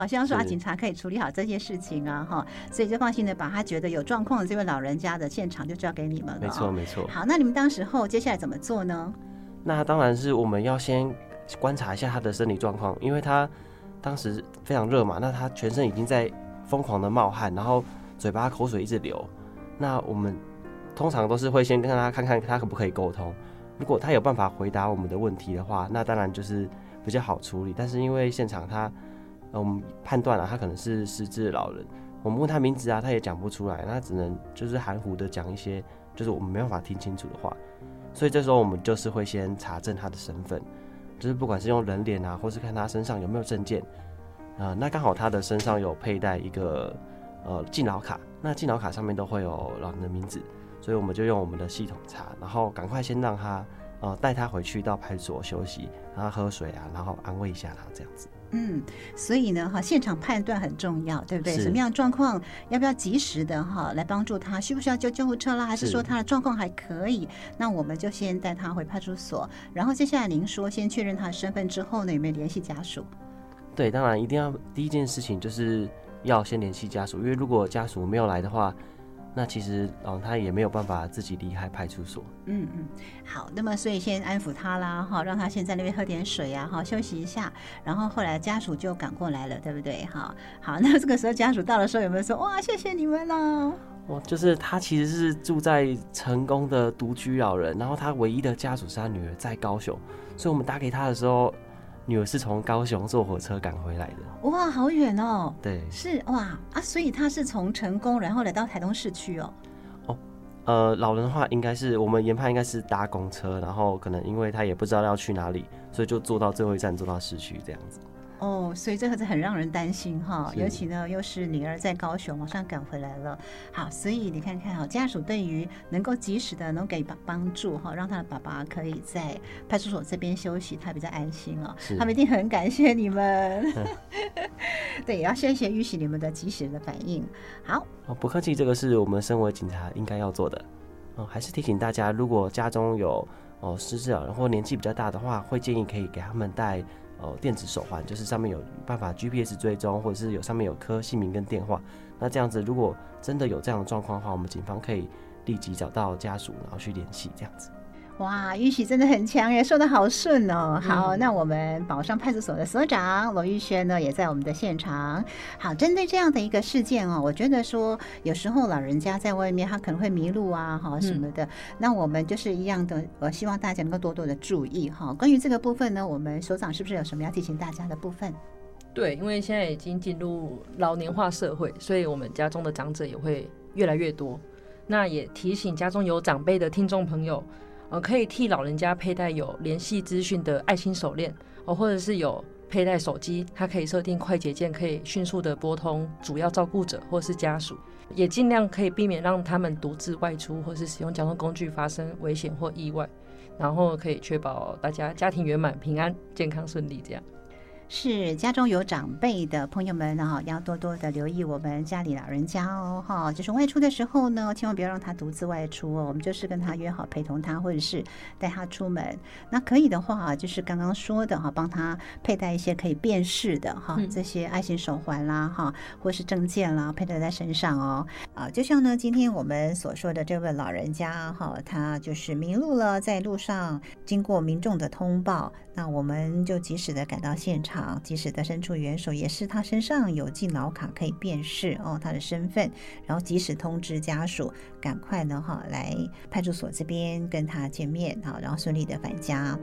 希望说警察可以处理好这些事情啊哈，所以就放心的把他觉得有状况的这位老人家的现场就交给你们了。 没错没错。 好，那你们当时候接下来怎么做呢？ 那当然是我们要先观察一下他的身体状况，因为他当时非常热嘛，那他全身已经在疯狂的冒汗，然后嘴巴口水一直流。那我们通常都是会先跟他看看他可不可以沟通，如果他有办法回答我们的问题的话，那当然就是比较好处理。但是因为现场我们判断他可能是失智的老人，我们问他名字他也讲不出来，那只能就是含糊的讲一些就是我们没办法听清楚的话。所以这时候我们就是会先查证他的身份，就是不管是用人脸或是看他身上有没有证件，那刚好他的身上有佩戴一个敬老卡，那敬老卡上面都会有老人的名字，所以我们就用我们的系统查，然后赶快先让他带他回去到派出所休息，让他喝水然后安慰一下他这样子。 所以呢，现场判断很重要，对不对？什么样的状况，要不要及时的来帮助他？需不需要叫救护车啦？还是说他的状况还可以？那我们就先带他回派出所，然后接下来您说先确认他的身份之后呢，有没有联系家属？ 对，当然一定要第一件事情就是要先联系家属，因为如果家属没有来的话，那其实他也没有办法自己离开派出所。 好，那么所以先安抚他啦，让他先在那边喝点水休息一下，然后后来家属就赶过来了，对不对？好，那这个时候家属到的时候有没有说哇谢谢你们啦？ 就是他其实是住在成功的独居老人，然后他唯一的家属是他女儿在高雄，所以我们打给他的时候，女儿是从高雄坐火车赶回来的。 哇，好远哦。 对， 是哇所以他是从成功然后来到台东市区哦。 老人的话应该是我们研判应该是搭公车，然后可能因为他也不知道要去哪里，所以就坐到最后一站，坐到市区这样子。 所以这个是很让人担心尤其呢又是女儿在高雄马上赶回来了。好，所以你看看家属对于能够及时的能给帮助让他的爸爸可以在派出所这边休息，他比较安心他们一定很感谢你们对，也要谢谢玉玺你们的及时的反应。好， 不客气，这个是我们身为警察应该要做的。还是提醒大家，如果家中有失智老人或年纪比较大的话，会建议可以给他们戴电子手环，就是上面有办法 GPS 追踪，或者是上面有刻姓名跟电话。那这样子，如果真的有这样的状况的话，我们警方可以立即找到家属，然后去联系这样子。 哇，玉玺真的很强耶，说得好顺哦。好，那我们宝山派出所的所长罗玉轩呢，也在我们的现场。好，针对这样的一个事件我觉得说有时候老人家在外面他可能会迷路什么的，那我们就是一样的，我希望大家能够多多的注意关于这个部分呢，我们所长是不是有什么要提醒大家的部分？ 对，因为现在已经进入老年化社会，所以我们家中的长者也会越来越多。那也提醒家中有长辈的听众朋友，可以替老人家佩戴有联系资讯的爱心手链，或者是有佩戴手机，它可以设定快捷键，可以迅速的拨通主要照顾者或是家属，也尽量可以避免让他们独自外出或是使用交通工具发生危险或意外，然后可以确保大家家庭圆满、平安、健康顺利这样。 是家中有长辈的朋友们要多多的留意我们家里老人家就是外出的时候呢，千万不要让他独自外出我们就是跟他约好陪同他，或者是带他出门。那可以的话就是刚刚说的帮他佩戴一些可以辨识的这些爱心手环啦或是证件啦，佩戴在身上就像呢今天我们所说的这位老人家他就是迷路了，在路上经过民众的通报，那我们就及时的赶到现场，及时的伸出援手，也是他身上有敬老卡可以辨识他的身份，然后及时通知家属，赶快呢来派出所这边跟他见面然后顺利的返家。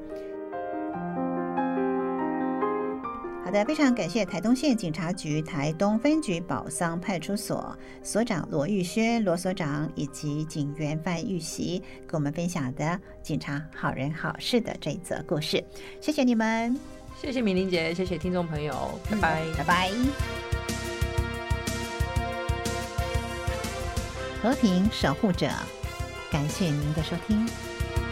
好的，非常感谢台东县警察局台东分局宝桑派出所所长罗玉轩罗所长以及警员范玉玺跟我们分享的警察好人好事的这一则故事，谢谢你们。 谢谢敏玲姐，谢谢听众朋友，拜拜， 拜拜。和平守护者，感谢您的收听。